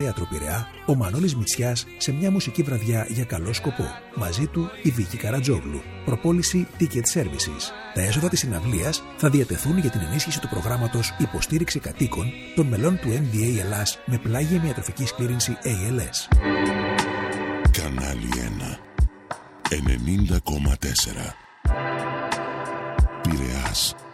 Θέατρο Πειραιά, ο Μανώλης Μητσιάς σε μια μουσική βραδιά για καλό σκοπό. Μαζί του η Βίκη Καρατζόγλου. Προπόληση Ticket Services. Τα έσοδα της συναυλίας θα διατεθούν για την ενίσχυση του προγράμματος υποστήριξη κατοίκων των μελών του NDA Ελλάς με πλάγια μυατροφικής κλήρυνση ALS. Κανάλι 1 90,4 Πειραιάς.